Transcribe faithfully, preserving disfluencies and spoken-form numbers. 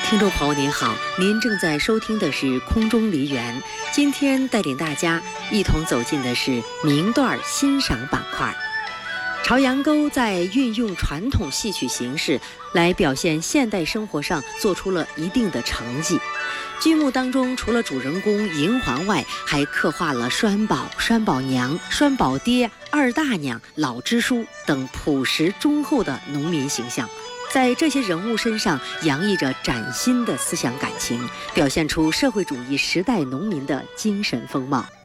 听众朋友您好，您正在收听的是空中梨园，今天带领大家一同走进的是名段欣赏板块。朝阳沟在运用传统戏曲形式来表现现代生活上做出了一定的成绩。剧目当中除了主人公银环外，还刻画了栓宝、栓宝娘、栓宝爹、二大娘、老支书等朴实忠厚的农民形象，在这些人物身上洋溢着崭新的思想感情，表现出社会主义时代农民的精神风貌。